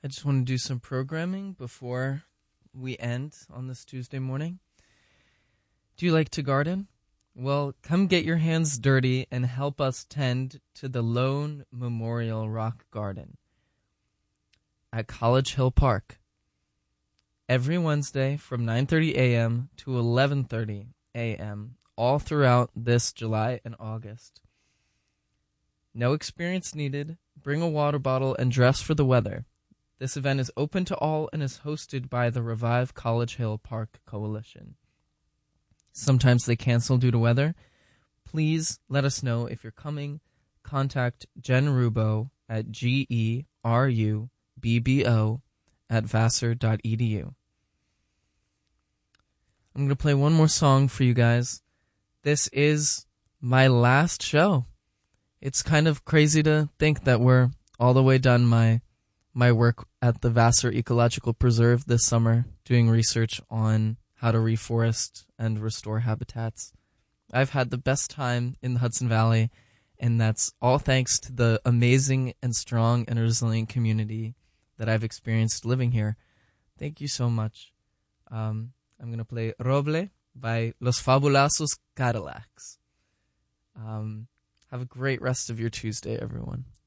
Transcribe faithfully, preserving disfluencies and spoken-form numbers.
I just want to do some programming before we end on this Tuesday morning. Do you like to garden? Well, come get your hands dirty and help us tend to the Lone Memorial Rock Garden at College Hill Park. Every Wednesday from nine thirty a.m. to eleven thirty a.m. all throughout this July and August. No experience needed. Bring a water bottle and dress for the weather. This event is open to all and is hosted by the Revive College Hill Park Coalition. Sometimes they cancel due to weather. Please let us know if you're coming. Contact Jen Rubo at G E R U B B O at vassar dot e d u. I'm going to play one more song for you guys. This is my last show. It's kind of crazy to think that we're all the way done my my work at the Vassar Ecological Preserve this summer, doing research on how to reforest and restore habitats. I've had the best time in the Hudson Valley, and that's all thanks to the amazing and strong and resilient community that I've experienced living here. Thank you so much. Um, I'm going to play Roble by Los Fabulosos Cadillacs. Um, have a great rest of your Tuesday, everyone.